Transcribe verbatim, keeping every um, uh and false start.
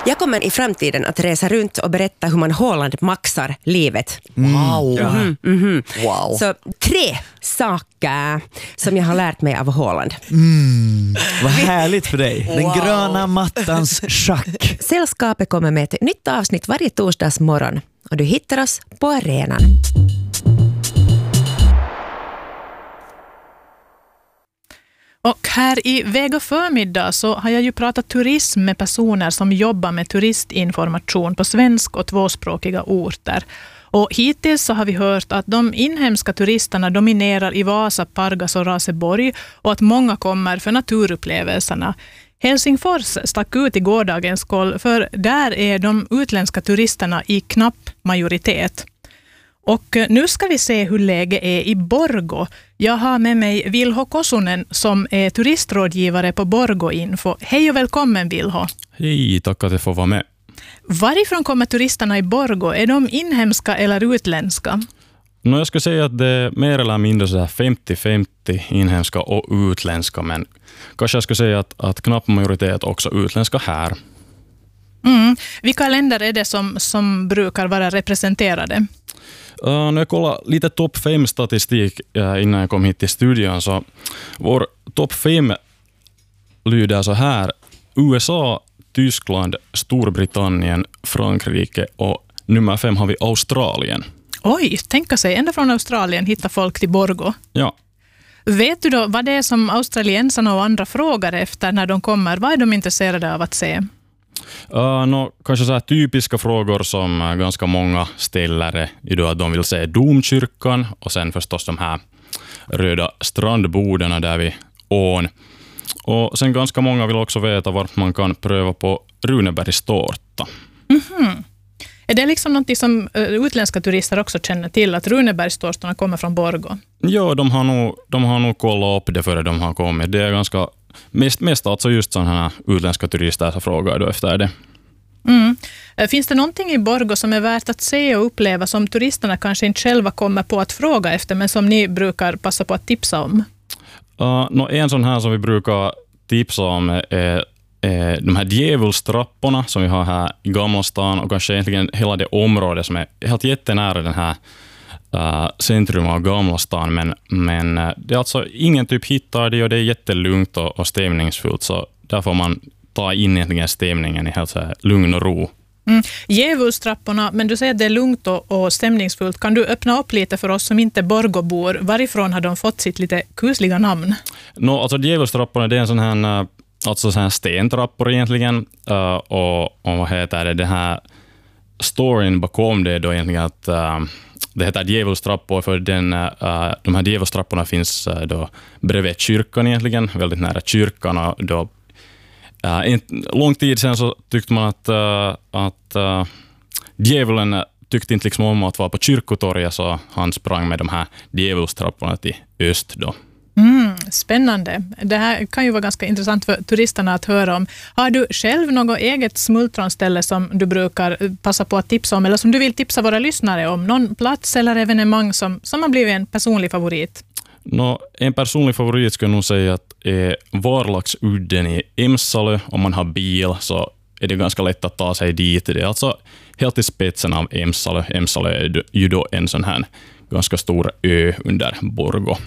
Jag kommer i framtiden att resa runt och berätta hur man Haaland maxar livet. Wow. Mm, mm, Wow. Så tre saker som jag har lärt mig av Haaland. Mm. Vad härligt för dig. Den wow. gröna mattans schack. Sällskapet kommer med ett nytt avsnitt varje torsdagsmorgon. Och du hittar oss på arenan. Och här i Vega förmiddag så har jag ju pratat turism med personer som jobbar med turistinformation på svensk och tvåspråkiga orter. Och hittills så har vi hört att de inhemska turisterna dominerar i Vasa, Pargas och Raseborg och att många kommer för naturupplevelserna. Helsingfors stack ut i gårdagens koll, för där är de utländska turisterna i knapp majoritet. Och nu ska vi se hur läget är i Borgå. Jag har med mig Vilho Kosunen som är turistrådgivare på Borgå Info. Hej och välkommen Vilho. Hej, tack att jag får vara med. Varifrån kommer turisterna i Borgå? Är de inhemska eller utländska? No, jag skulle säga att det är mer eller mindre så här femtio femtio inhemska och utländska, men kanske jag skulle säga att, att knapp majoritet också utländska här. Mm. Vilka länder är det som, som brukar vara representerade? Uh, när jag kollar lite topp fem statistik uh, innan jag kom hit till studion, så vår topp fem lyder så här: U S A, Tyskland, Storbritannien, Frankrike och nummer fem har vi Australien. Oj, tänka sig, ända från Australien hittar folk till Borgå. Ja. Vet du då vad det är som australiensarna och andra frågar efter när de kommer? Vad är de intresserade av att se? Uh, no, kanske så här typiska frågor som uh, ganska många ställer är idag att de vill se domkyrkan och sen förstås de här röda strandbodarna där vid ån. Och sen ganska många vill också veta vart man kan pröva på Runebergstårta. Mm-hmm. Är det liksom något som utländska turister också känner till, att Runebergstårtorna kommer från Borgå? Ja, de har nog, de har nog kollat upp det före de har kommit. Det är ganska mest, mest alltså just sådana här utländska turister som frågar då efter det. Mm. Finns det någonting i Borgå som är värt att se och uppleva som turisterna kanske inte själva kommer på att fråga efter, men som ni brukar passa på att tipsa om? Uh, no, en sån här som vi brukar tipsa om är, är de här djävulstrapporna som vi har här i Gamla stan, och kanske egentligen hela det området som är helt jättenära den här uh, centrum av Gamla stan, men, men uh, det är alltså ingen typ hittar det och det är jättelugnt och, och stämningsfullt, så där får man ta in egentligen stämningen i helt så här lugn och ro. Mm. Djävulstrapporna, men du säger att det är lugnt och, och stämningsfullt. Kan du öppna upp lite för oss som inte Borgåbor? Varifrån har de fått sitt lite kusliga namn? No, alltså djävulstrapporna, det är en sån här, alltså sån här stentrappor egentligen. Uh, och, och vad heter det? Den här storyn bakom det är då egentligen att uh, det heter djävulstrappor för den, uh, de här djävulstrapporna finns uh, då bredvid kyrkan egentligen, väldigt nära kyrkan, och då Uh, en lång tid sedan så tyckte man att, uh, att uh, djävulen tyckte inte liksom om att vara på kyrkotorget, så han sprang med de här djävulstrapporna till öst då. Mm, spännande. Det här kan ju vara ganska intressant för turisterna att höra om. Har du själv något eget smultronställe som du brukar passa på att tipsa om, eller som du vill tipsa våra lyssnare om? Någon plats eller evenemang som, som har blivit en personlig favorit? No, en personlig favorit skulle jag nog säga att är Varlaxudden i Emsalö. Om man har bil så är det ganska lätt att ta sig dit. Det är alltså helt i spetsen av Emsalö. Emsalö är ju då en sån här ganska stor ö under Borgå.